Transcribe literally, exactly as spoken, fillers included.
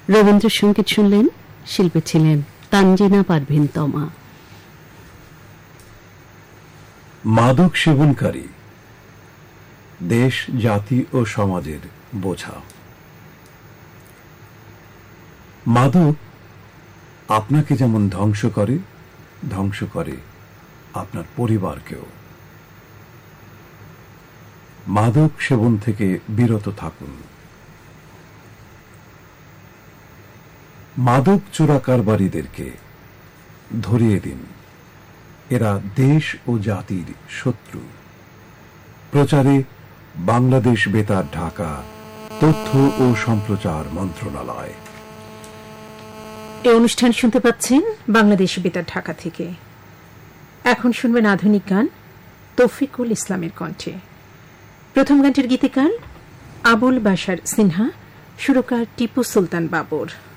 রবীন্দ্রসঙ্গীত শুনলেন, শিল্পী ছিলেন তানজিনা পারভীন তমা। মাদক সেবনকারী দেশ, জাতি ও সমাজের বোঝা। মাদক আপনাকে যেমন ধ্বংস করে, ধ্বংস করে আপনার পরিবারকেও। মাদক সেবন থেকে বিরত থাকুন। মাদক চোরা কারবারিদেরকে ধরিয়ে দিন, এরা দেশ ও জাতির শত্রু। প্রচারে বাংলাদেশ বেতার ঢাকা, তথ্য ও সম্প্রচার মন্ত্রণালয়। এই অনুষ্ঠান শুনতে পাচ্ছেন বাংলাদেশ বেতার ঢাকা থেকে। এখন শুনবেন আধুনিক গান তৌফিকুল ইসলামের কণ্ঠে। প্রথম গানটির গীতিকার আবুল বাশার সিনহা, সুরকার টিপু সুলতান বাবর।